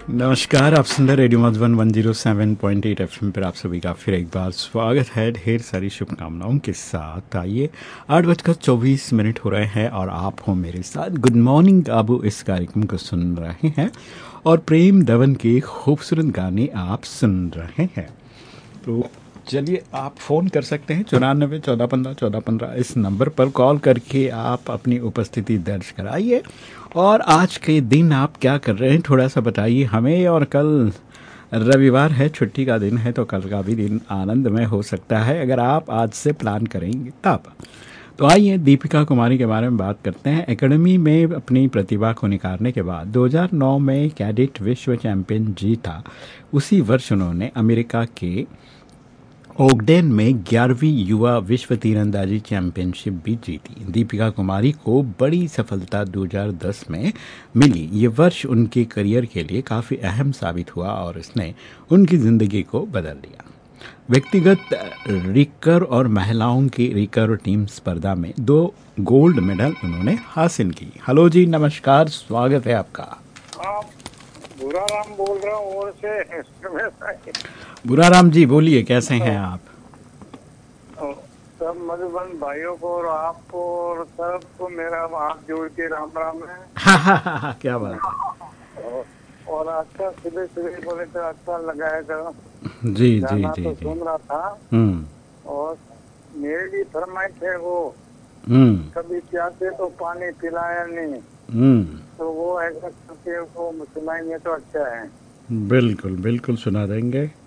नमस्कार, आप सुन रहे रेडियो मधुबन 107.8 एफएम पर आप सभी का फिर एक बार स्वागत है। ढेर सारी शुभकामनाओं के साथ आइए 8:24 हो रहे हैं और आप हो मेरे साथ। गुड मॉर्निंग आबू इस कार्यक्रम को सुन रहे हैं और प्रेम दवन के खूबसूरत गाने आप सुन रहे हैं। तो चलिए, आप फ़ोन कर सकते हैं 94 14 15 14 15 इस नंबर पर कॉल करके आप अपनी उपस्थिति दर्ज कराइए। और आज के दिन आप क्या कर रहे हैं थोड़ा सा बताइए हमें। और कल रविवार है, छुट्टी का दिन है, तो कल का भी दिन आनंदमय हो सकता है अगर आप आज से प्लान करेंगे तब। तो आइए दीपिका कुमारी के बारे में बात करते हैं। एकेडमी में अपनी प्रतिभा को निखारने के बाद 2009 में कैडेट विश्व चैंपियन जीता। उसी वर्ष उन्होंने अमेरिका के ओगडेन में 11वीं युवा विश्व तीरंदाजी चैंपियनशिप भी जीती। दीपिका कुमारी को बड़ी सफलता 2010 में मिली। ये वर्ष उनके करियर के लिए काफ़ी अहम साबित हुआ और इसने उनकी ज़िंदगी को बदल दिया। व्यक्तिगत रिकर और महिलाओं की रिकर टीम स्पर्धा में 2 गोल्ड मेडल उन्होंने हासिल की। हेलो जी, नमस्कार, स्वागत है आपका। बुरा राम बोल रहा हूँ और से बुरा राम जी, बोलिए, कैसे हैं आप? सब मधुबन भाइयों को और आपको और सबको मेरा हाथ जोड़ के राम राम है। क्या बात है। और अच्छा सुबह सुबह बोले तो अच्छा लगाया था। जी जी गाना जी तो जी। सुन रहा था और मेरे भी फरमाइश है वो कभी प्यासे तो पानी पिलाया नहीं, तो वो ऐसा करके वो सुनाएंगे तो अच्छा है। बिल्कुल बिल्कुल सुना देंगे।